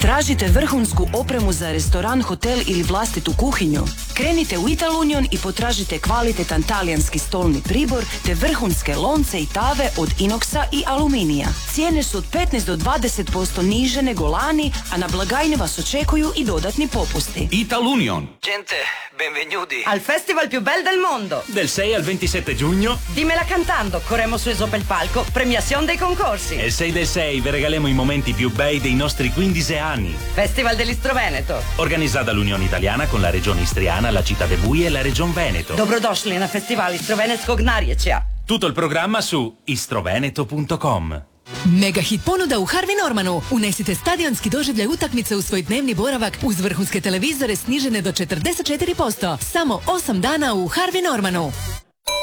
Tražite vrhunsku opremu za restoran, hotel ili vlastitu kuhinju? Krenite u Italunion i potražite kvalitetan talijanski stolni pribor te vrhunske lonce i tave od inoksa i aluminija. Cijene su od 15 do 20% niže nego lani, a na blagajni vas očekuju i dodatni popusti. Italunion. Gente, benvenuti al festival più bel del mondo. Del 6 al 27 giugno. Dimmela cantando, corremo su sopra il palco, premiazione dei concorsi. E il 6 del 6 vi regaliamo i momenti più bei dei nostri 15 anni. Festival dell'Istro Veneto. Organizzata dall'Unione Italiana con la Regione Istriana, la Città de Bui e la Regione Veneto. Dobrodošli na festival Istrovenetskog narječja. Tutto il programma su istroveneto.com. Mega hit ponuda u Harvey Normanu. Unesite stadionski doživljaj utakmice u svoj dnevni boravak uz vrhunske televizore snižene do 44%. Samo 8 dana u Harvey Normanu.